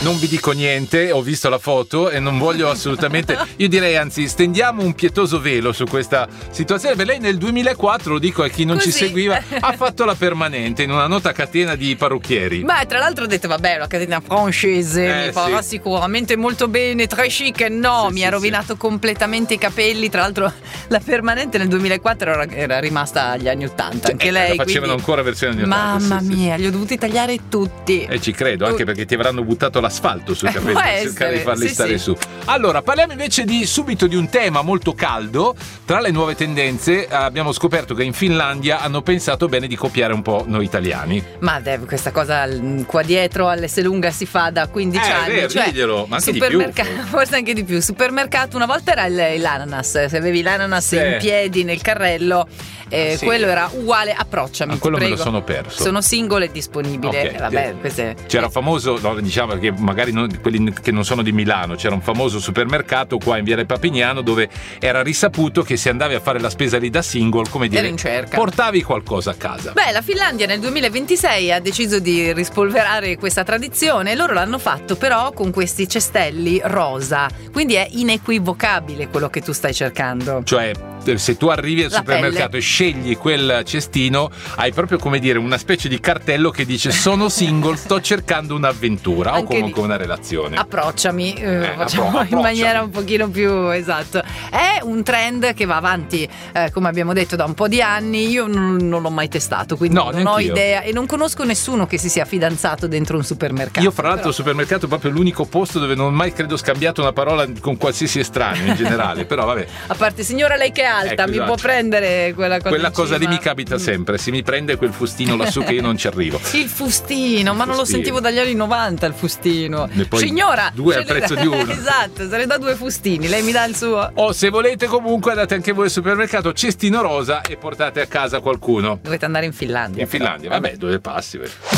non vi dico niente, ho visto la foto e non voglio assolutamente. Io direi anzi stendiamo un pietoso velo su questa situazione. Per lei nel 2004, lo dico a chi non ci seguiva, ha fatto la permanente in una nota catena di parrucchieri. Beh, tra l'altro ho detto vabbè, una catena francese mi farà sicuramente molto bene, très chic. No, mi ha rovinato completamente i capelli. Tra l'altro la permanente nel 2004 era rimasta agli anni 80, anche lei. La facevano ancora versione anni 80. Mamma mia, li ho dovuti tagliare tutti. Ci credo, anche perché ti avranno buttato l'asfalto sui capelli per cercare di farli stare su. Allora, parliamo invece subito di un tema molto caldo. Tra le nuove tendenze abbiamo scoperto che in Finlandia hanno pensato bene di copiare un po' noi italiani. Ma questa cosa qua dietro all'Esselunga si fa da 15 anni. Vero, cioè, ma anche di più. Forse anche di più. Supermercato, una volta era l'ananas, se avevi l'ananas in piedi nel carrello, quello era uguale. Approcciami, quello prego. me lo sono perso. Sono singolo e disponibile. C'era famoso, diciamo perché magari quelli che non sono di Milano, c'era un famoso supermercato qua in Viale Papignano dove era risaputo che se andavi a fare la spesa lì da single, come dire, portavi qualcosa a casa. Beh, la Finlandia nel 2026 ha deciso di rispolverare questa tradizione e loro l'hanno fatto però con questi cestelli rosa, quindi è inequivocabile quello che tu stai cercando. Cioè, se tu arrivi al supermercato e scegli quel cestino, hai proprio, come dire, una specie di cartello che dice sono single, sto cercando un'avventura o comunque una relazione. Approcciami, facciamo in maniera un pochino più esatto. È un trend che va avanti, come abbiamo detto, da un po' di anni. Io non l'ho mai testato, quindi non ho idea e non conosco nessuno che si sia fidanzato dentro un supermercato. Io fra l'altro il supermercato è proprio l'unico posto dove non ho mai credo scambiato una parola con qualsiasi estraneo in generale, però vabbè. A parte signora, lei che è alta, mi può prendere quella cosa? Quella cosa lì mi capita sempre, si mi prende quel fustino lassù che io non ci arrivo. Il fustino, ma non lo sentivo dagli anni 90 il fustino. Signora, 2 al prezzo di uno. Esatto, se ne dà 2 fustini, lei mi dà il suo. O se volete comunque andate anche voi al supermercato, cestino rosa e portate a casa qualcuno. Dovete andare in Finlandia. In Finlandia, vabbè, dove passi?